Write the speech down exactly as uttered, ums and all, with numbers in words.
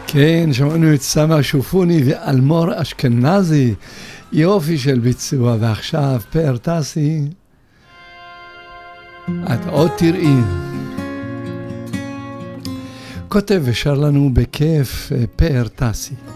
כן, שמענו את סמה שופוני ואלמור אשכנזי, יופי של ביצוע. ועכשיו פאר טסי, את עוד תראי. כותב ושר לנו בכיף פאר טסי.